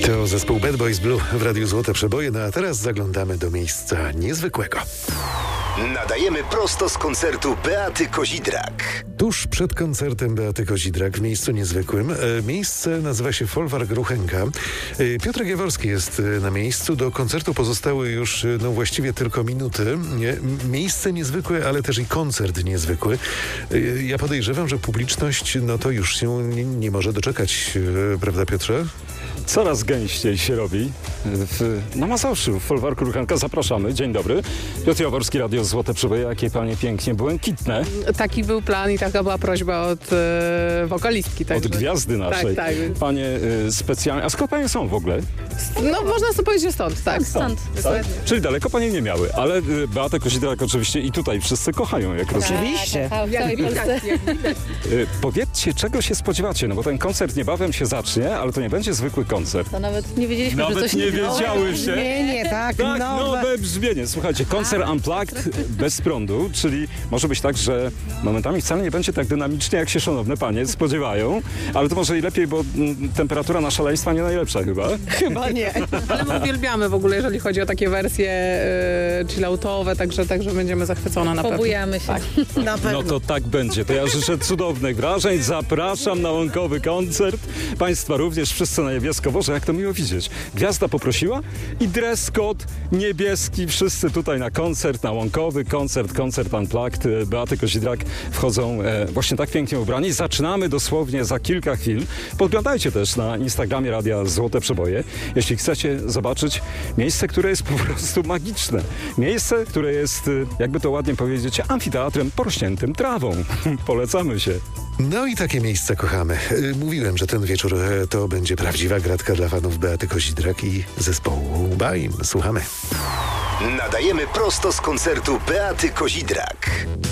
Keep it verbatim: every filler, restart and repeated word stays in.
To zespół Bad Boys Blue w Radiu Złote Przeboje, no a teraz zaglądamy do miejsca niezwykłego. Nadajemy prosto z koncertu Beaty Kozidrak. Tuż przed koncertem Beaty Kozidrak w miejscu niezwykłym. E, miejsce nazywa się Folwark Ruchenka. E, Piotr Jaworski jest e, na miejscu. Do koncertu pozostały już e, no właściwie tylko minuty. E, miejsce niezwykłe, ale też i koncert niezwykły. E, ja podejrzewam, że publiczność no to już się nie, nie może doczekać, e, prawda Piotrze? Coraz gęściej się robi w, na Mazowszu, w Folwarku Ruchenka. Zapraszamy. Dzień dobry. Piotr Jaworski, Radio Złote Przeboje. Jakie panie pięknie błękitne. Taki był plan i taka była prośba od e, wokalistki. Od gwiazdy naszej. Tak, tak. Panie e, specjalnie... A skąd panie są w ogóle? No można sobie powiedzieć, że stąd, tak. Stąd. Tak? Czyli daleko panie nie miały, ale e, Beatę Kozidrak oczywiście i tutaj wszyscy kochają, jak rozumiem. Oczywiście. Tak, w całej Polsce. E, powiedzcie, czego się spodziewacie, no bo ten koncert niebawem się zacznie, ale to nie będzie zwykły koncert. To nawet nie wiedzieliśmy, Nawet że coś nie wiedziałyście. Nie, nie, tak. Tak, nowe. nowe brzmienie. Słuchajcie, koncert Unplugged bez prądu, czyli może być tak, że momentami wcale nie będzie tak dynamicznie, jak się szanowne panie spodziewają, ale to może i lepiej, bo mm, temperatura na szaleństwa nie najlepsza chyba. Chyba nie. Ale my uwielbiamy w ogóle, jeżeli chodzi o takie wersje e, chilloutowe, także, także będziemy zachwycone na pewno. Pobujamy się. Tak. Na pewno. No to tak będzie. To ja życzę cudownych wrażeń. Zapraszam na łąkowy koncert. Państwa również, wszyscy na niebiesko. Boże, jak to miło widzieć. Gwiazda poprosiła i dress code niebieski. Wszyscy tutaj na koncert, na łąkowy koncert, koncert Unplugged. Beaty Kozidrak wchodzą e, właśnie tak pięknie ubrani. Zaczynamy dosłownie za kilka chwil. Podglądajcie też na Instagramie Radia Złote Przeboje, jeśli chcecie zobaczyć miejsce, które jest po prostu magiczne. Miejsce, które jest, jakby to ładnie powiedzieć, amfiteatrem porośniętym trawą. Polecamy się. No i takie miejsce kochamy. Y, Mówiłem, że ten wieczór e, to będzie prawdziwa gratka dla fanów Beaty Kozidrak i zespołu Baim. Słuchamy. Nadajemy prosto z koncertu Beaty Kozidrak.